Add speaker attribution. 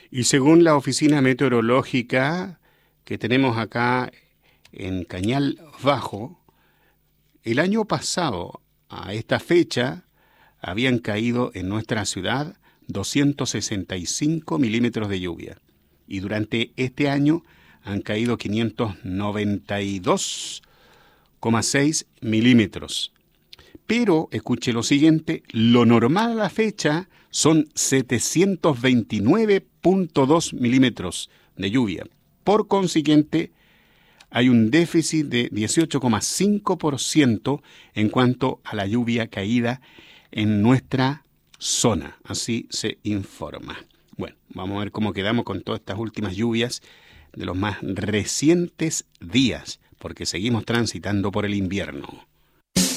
Speaker 1: Y según la oficina meteorológica que tenemos acá en Cañal Bajo, el año pasado, a esta fecha, habían caído en nuestra ciudad 265 milímetros de lluvia. Y durante este año han caído 592,6 milímetros. Pero, escuche lo siguiente, lo normal a la fecha son 729,2 milímetros de lluvia. Por consiguiente, hay un déficit de 18,5% en cuanto a la lluvia caída en nuestra zona. Así se informa. Bueno, vamos a ver cómo quedamos con todas estas últimas lluvias de los más recientes días, porque seguimos transitando por el invierno.